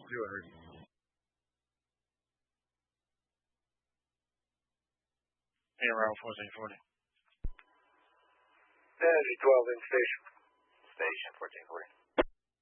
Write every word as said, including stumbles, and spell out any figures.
Do it, Ricky. Hey, around fourteen forty. Energy twelve in station. Station fourteen forty.